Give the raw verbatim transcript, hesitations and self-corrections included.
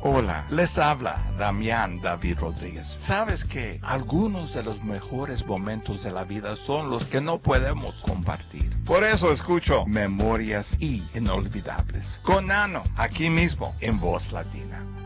Hola, les habla Damián David Rodríguez. ¿Sabes que algunos de los mejores momentos de la vida son los que no podemos compartir? Por eso escucho Memorias y Inolvidables con Nano, aquí mismo en Voz Latina.